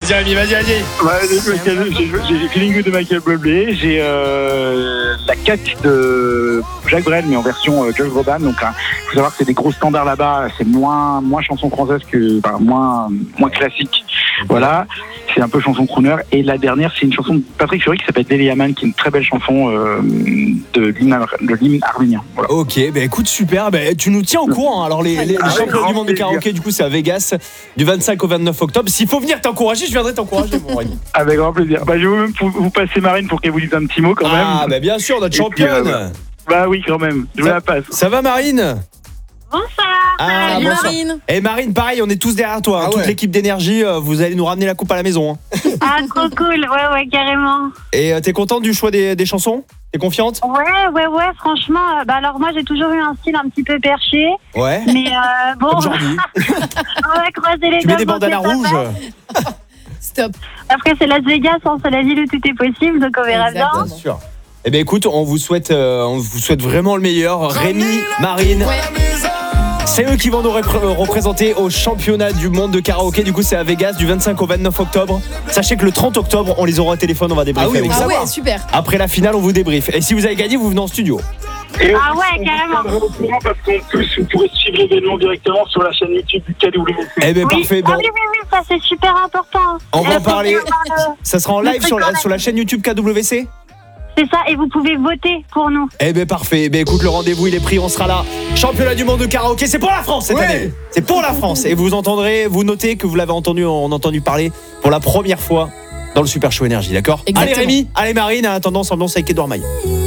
Vas-y Rémi, vas-y. J'ai Feeling Good de Michael Bublé, j'ai la quête de Jacques Brel, mais en version Josh Groban. Donc, il faut savoir que c'est des gros standards là-bas, c'est moins chanson française que, moins classique. Voilà, c'est un peu chanson crooner. Et la dernière, c'est une chanson de Patrick Fury qui s'appelle Delia Man, qui est une très belle chanson de l'hymne arménien. Voilà. Ok, écoute, super. Tu nous tiens au courant. Alors, les champions du monde de karaoké, du coup, c'est à Vegas, du 25 au 29 octobre. S'il faut venir t'encourager, je viendrai t'encourager, mon Rémi. Avec grand plaisir. Je vais même vous passer Marine pour qu'elle vous dise un petit mot quand même. Ah, bien sûr, notre championne. Oui, quand même. Je vous la passe. Ça va, Marine? Bonsoir. Bonsoir. Marine. Et Marine, pareil, on est tous derrière toi. Toute l'équipe d'énergie, vous allez nous ramener la coupe à la maison. Ah, trop cool. Ouais, carrément. Et t'es contente du choix des chansons? T'es confiante? Ouais, franchement. Alors moi, j'ai toujours eu un style un petit peu perché. Ouais. Mais bon. Comme Jordi. On va croiser les doigts. Tu mets des bandanas rouges? Stop. Après, c'est Las Vegas, c'est la ville où tout est possible, donc on verra bien. Bien sûr. Eh bien écoute, on vous souhaite vraiment le meilleur. Rémi, Marine, c'est eux qui vont nous représenter au championnat du monde de karaoké. Du coup, c'est à Vegas du 25 au 29 octobre. Sachez que le 30 octobre, on les aura au téléphone, on va débriefer avec ça. Ouais, super. Après la finale, on vous débriefe. Et si vous avez gagné, vous venez en studio. Ah ouais, carrément. Parce qu'en plus, vous pourrez suivre l'événement directement sur la chaîne YouTube du KWC. Eh bien Oui. parfait. Ah oui, ça c'est super important. On va en parler. Faut Ça sera en live sur la chaîne YouTube KWC. C'est ça, et vous pouvez voter pour nous. Eh ben parfait. Écoute, le rendez-vous il est pris, on sera là. Championnat du monde de karaoké, c'est pour la France cette année. C'est pour la France. Et vous notez que vous l'avez entendu parler pour la première fois dans le Super Show Énergie, d'accord? Exactement. Allez Rémi, allez Marine, en attendant, ambiance avec Edouard Maillot.